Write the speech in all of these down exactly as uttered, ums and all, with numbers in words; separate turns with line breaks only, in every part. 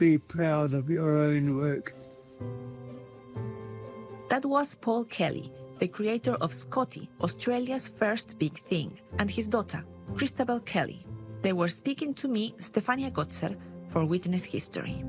be proud of your own work.
That was Paul Kelly, the creator of Scotty, Australia's first big thing, and his daughter, Christabel Kelly. They were speaking to me, Stefania Gotzer, for Witness History.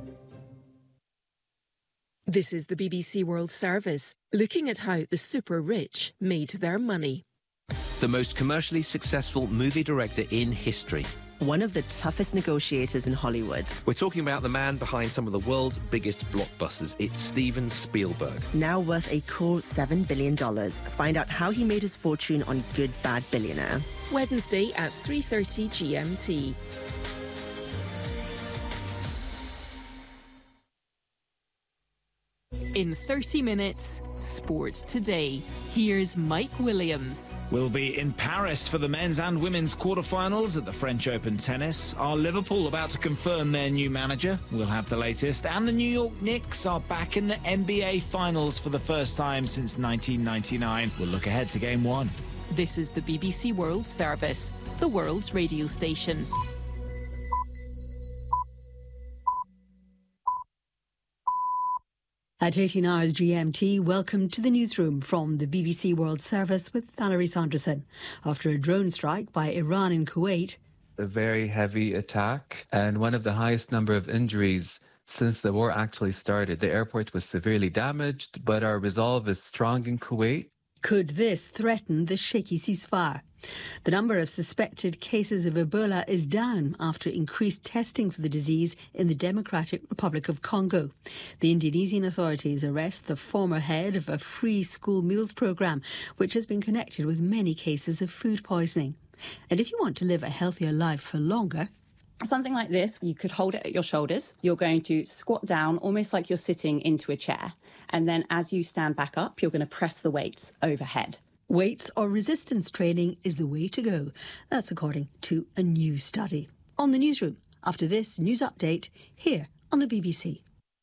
This is the B B C World Service, looking at how the super rich made their money.
The most commercially successful movie director in history.
One of the toughest negotiators in Hollywood.
We're talking about the man behind some of the world's biggest blockbusters. It's Steven Spielberg.
Now worth a cool seven billion dollars. Find out how he made his fortune on Good Bad Billionaire.
Wednesday at three thirty G M T. In thirty minutes, Sports Today. Here's Mike Williams.
We'll be in Paris for the men's and women's quarterfinals at the French Open tennis. Are Liverpool about to confirm their new manager? We'll have the latest. And the New York Knicks are back in the N B A Finals for the first time since nineteen ninety-nine. We'll look ahead to Game one.
This is the B B C World Service, the world's radio station.
At eighteen hours G M T, welcome to the newsroom from the B B C World Service with Valerie Sanderson. After a drone strike by Iran in Kuwait,
a very heavy attack and one of the highest number of injuries since the war actually started. The airport was severely damaged, but our resolve is strong in Kuwait.
Could this threaten the shaky ceasefire? The number of suspected cases of Ebola is down after increased testing for the disease in the Democratic Republic of Congo. The Indonesian authorities arrest the former head of a free school meals programme, which has been connected with many cases of food poisoning. And if you want to live a healthier life for longer,
something like this, you could hold it at your shoulders. You're going to squat down almost like you're sitting into a chair. And then as you stand back up, you're going to press the weights overhead.
Weights or resistance training is the way to go. That's according to a new study. On the newsroom, after this news update, here on the B B C.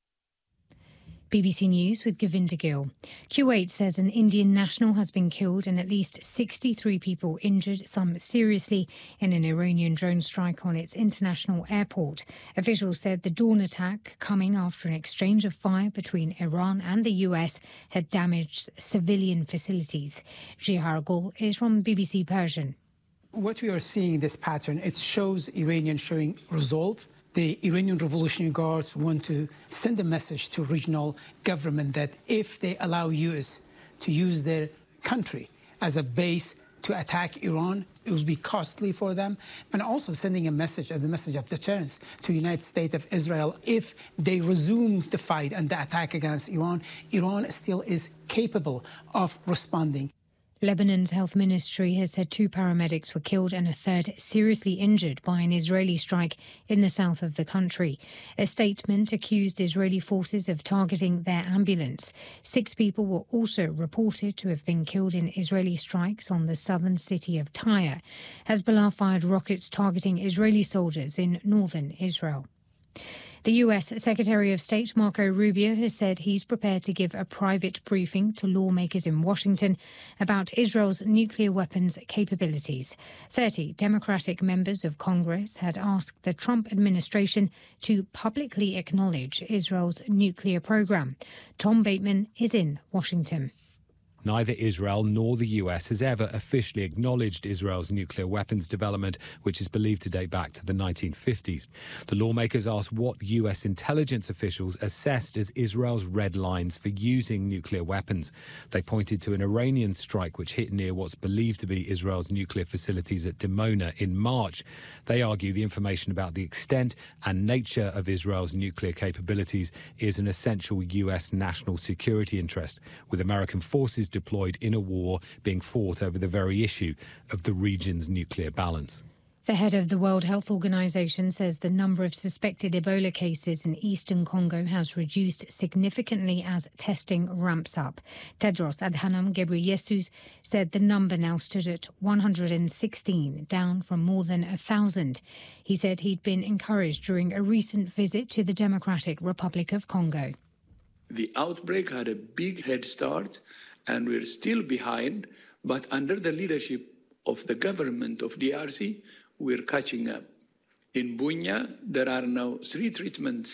B B C News with Govinda Gill. Kuwait says an Indian national has been killed and at least sixty-three people injured, some seriously, in an Iranian drone strike on its international airport. Officials said the dawn attack, coming after an exchange of fire between Iran and the U S, had damaged civilian facilities. Jihar Gul is from B B C Persian.
What we are seeing, this pattern, it shows Iranians showing resolve. The Iranian Revolutionary Guards want to send a message to regional government that if they allow U S to use their country as a base to attack Iran, it will be costly for them. And also sending a message, a message of deterrence to the United States of Israel. If they resume the fight and the attack against Iran, Iran still is capable of responding.
Lebanon's health ministry has said two paramedics were killed and a third seriously injured by an Israeli strike in the south of the country. A statement accused Israeli forces of targeting their ambulance. Six people were also reported to have been killed in Israeli strikes on the southern city of Tyre. Hezbollah fired rockets targeting Israeli soldiers in northern Israel. The U S Secretary of State Marco Rubio has said he's prepared to give a private briefing to lawmakers in Washington about Israel's nuclear weapons capabilities. Thirty Democratic members of Congress had asked the Trump administration to publicly acknowledge Israel's nuclear program. Tom Bateman is in Washington.
Neither Israel nor the U S has ever officially acknowledged Israel's nuclear weapons development, which is believed to date back to the nineteen fifties. The lawmakers asked what U S intelligence officials assessed as Israel's red lines for using nuclear weapons. They pointed to an Iranian strike which hit near what's believed to be Israel's nuclear facilities at Dimona in March. They argue the information about the extent and nature of Israel's nuclear capabilities is an essential U S national security interest, with American forces deployed in a war being fought over the very issue of the region's nuclear balance.
The head of the World Health Organization says the number of suspected Ebola cases in eastern Congo has reduced significantly as testing ramps up. Tedros Adhanom Ghebreyesus said the number now stood at one hundred sixteen, down from more than one thousand. He said he'd been encouraged during a recent visit to the Democratic Republic of Congo.
The outbreak had a big head start, and we're still behind, but under the leadership of the government of D R C, we're catching up. In Bunia, there are now three treatment